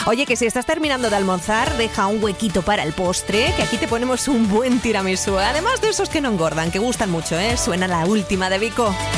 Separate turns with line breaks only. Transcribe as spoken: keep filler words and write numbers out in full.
Oye, que si estás terminando de almorzar, deja un huequito para el postre, que aquí te ponemos un buen tiramisú. Además de esos que no engordan, que gustan mucho, ¿eh? Suena la última de Vico.